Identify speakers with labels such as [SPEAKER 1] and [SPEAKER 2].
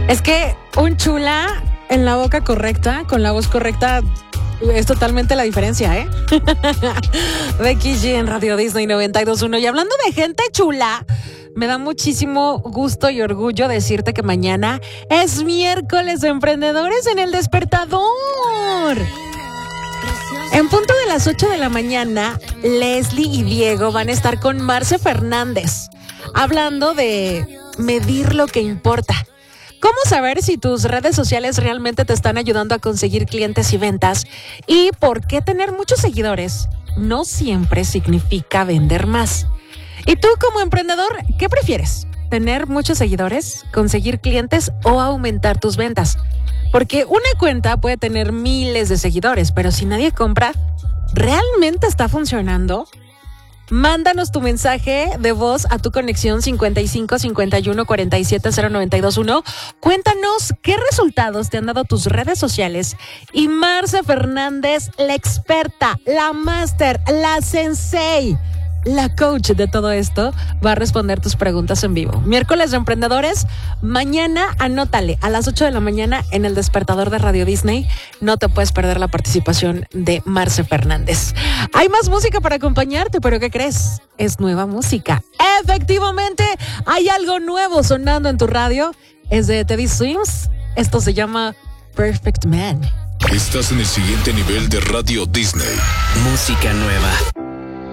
[SPEAKER 1] Es que un chula en la boca correcta, con la voz correcta, es totalmente la diferencia, ¿eh? Becky G en Radio Disney 92.1. Y hablando de gente chula, me da muchísimo gusto y orgullo decirte que mañana es miércoles de Emprendedores en El Despertador. En punto de las 8 de la mañana, Leslie y Diego van a estar con Marce Fernández, hablando de medir lo que importa. ¿Cómo saber si tus redes sociales realmente te están ayudando a conseguir clientes y ventas? ¿Y por qué tener muchos seguidores no siempre significa vender más? ¿Y tú como emprendedor, qué prefieres? ¿Tener muchos seguidores, conseguir clientes o aumentar tus ventas? Porque una cuenta puede tener miles de seguidores, pero si nadie compra, ¿realmente está funcionando? Mándanos tu mensaje de voz a tu conexión 55 51 47 0921. Cuéntanos qué resultados te han dado tus redes sociales. Y Marce Fernández, la experta, la máster, la sensei, la coach de todo esto, va a responder tus preguntas en vivo. Miércoles de Emprendedores, mañana anótale a las 8 de la mañana en El Despertador de Radio Disney. No te puedes perder la participación de Marce Fernández. Hay más música para acompañarte, pero ¿qué crees? Es nueva música. Efectivamente, hay algo nuevo sonando en tu radio. Es de Teddy Swims. Esto se llama Perfect Man.
[SPEAKER 2] Estás en el siguiente nivel de Radio Disney.
[SPEAKER 3] Música nueva.